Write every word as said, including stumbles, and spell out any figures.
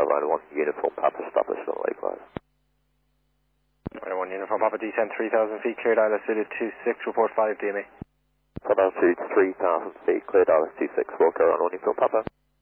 runway one, uniform Papa, stop us on Lakewise. Runway one, uniform Papa, descend three thousand feet, cleared altitude two six, report five D M E. From altitude three thousand feet, cleared altitude two six, walk around on uniform Papa.